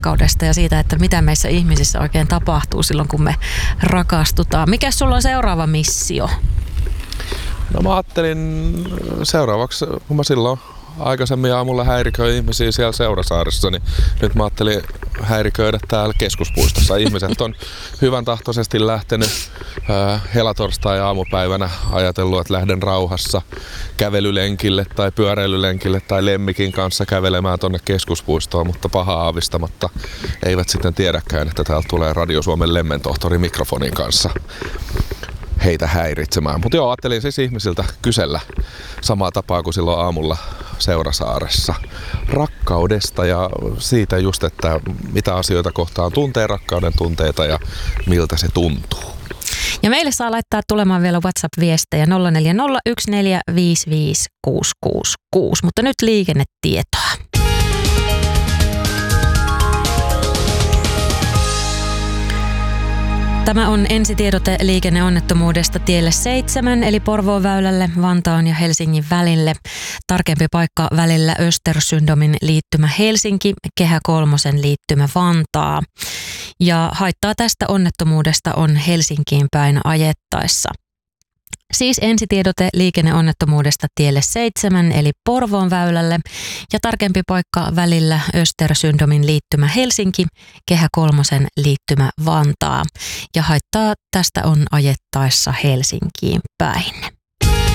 rakkaudesta ja siitä, että mitä meissä ihmisissä oikein tapahtuu silloin, kun me rakastutaan. Mikä sulla on seuraava missio? No mä ajattelin seuraavaksi, kun mä silloin aikaisemmin aamulla häiriköin ihmisiä siellä Seurasaaressa, niin nyt mä ajattelin häiriköidä täällä keskuspuistossa. Ihmiset on hyvän tahtoisesti lähtenyt helatorstai-aamupäivänä ajatellut, että lähden rauhassa kävelylenkille tai pyöräilylenkille tai lemmikin kanssa kävelemään tonne keskuspuistoon, mutta pahaa aavistamatta eivät sitten tiedäkään, että täältä tulee Radio Suomen lemmentohtori mikrofonin kanssa heitä häiritsemään. Mutta joo, ajattelin siis ihmisiltä kysellä samaa tapaa kuin silloin aamulla Seurasaaressa rakkaudesta ja siitä just, että mitä asioita kohtaan tuntee rakkauden tunteita ja miltä se tuntuu. Ja meille saa laittaa tulemaan vielä WhatsApp-viestejä 0401455666, mutta nyt liikennetietoa. Tämä on ensitiedote liikenneonnettomuudesta tielle 7, eli Porvoon väylälle Vantaan ja Helsingin välille. Tarkempi paikka välillä Östersundomin liittymä Helsinki, Kehä kolmosen liittymä Vantaa. Ja haittaa tästä onnettomuudesta on Helsinkiin päin ajettaessa. Siis ensitiedote liikenneonnettomuudesta tielle 7, eli Porvoon väylälle, ja tarkempi paikka välillä Östersundomin liittymä Helsinki, Kehä kolmosen liittymä Vantaa. Ja haittaa tästä on ajettaessa Helsinkiin päin.